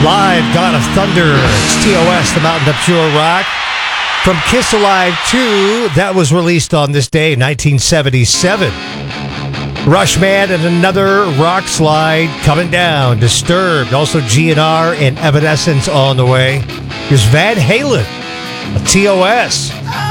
Live, God of Thunder. It's TOS, the Mountain Up Pure Rock. From Kiss Alive 2, that was released on this day, 1977. Rushman and Another Rock Slide coming down. Disturbed, also GNR and Evanescence on the way. Here's Van Halen, TOS.